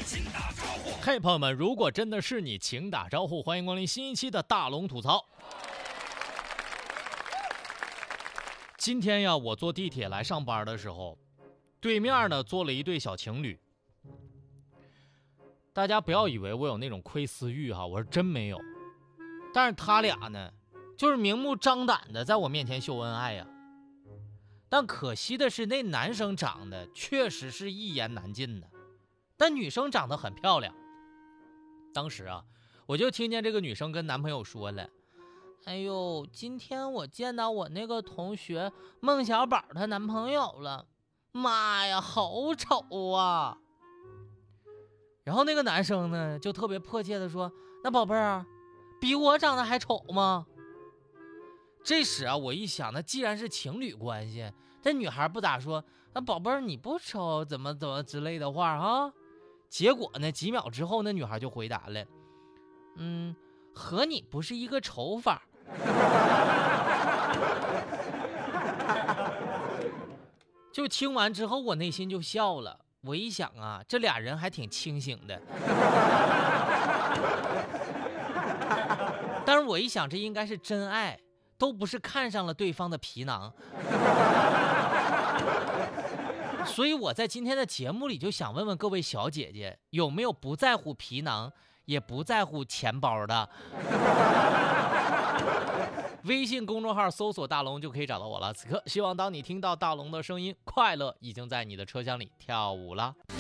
嘿，朋友们，如果真的是你，请打招呼，欢迎光临新一期的大龙吐槽。今天呀，我坐地铁来上班的时候，对面呢坐了一对小情侣。大家不要以为我有那种窥私欲哈，我是真没有。但是他俩呢，就是明目张胆的在我面前秀恩爱呀。但可惜的是，那男生长得确实是一言难尽的，但女生长得很漂亮。当时啊，我就听见这个女生跟男朋友说了：“哎呦，今天我见到我那个同学孟小宝她男朋友了，妈呀，好丑啊！”然后那个男生呢，就特别迫切的说：“那宝贝儿，比我长得还丑吗？”这时啊，我一想，那既然是情侣关系，这女孩不咋说：“那宝贝儿你不丑，怎么之类的话啊。”结果呢，几秒之后，那女孩就回答了：“和你不是一个丑法。”就听完之后，我内心就笑了。我一想啊，这俩人还挺清醒的。但是我一想，这应该是真爱，都不是看上了对方的皮囊。所以我在今天的节目里就想问问各位小姐姐，有没有不在乎皮囊也不在乎钱包的？微信公众号搜索大龙就可以找到我了。此刻希望当你听到大龙的声音，快乐已经在你的车厢里跳舞了。